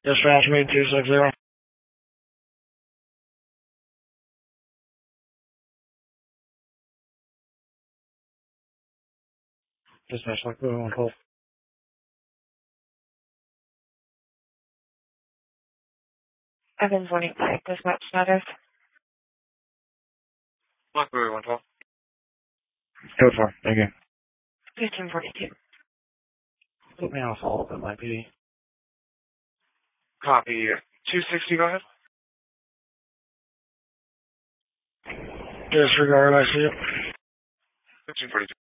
Dispatch me 260. Dispatch like we want to call. Evans 185, dispatch status. Like we want to call. Go for it. Thank you. 1542. Put me on a follow-up at my PD. Copy. 260, go ahead. Disregard, I see it. 1542.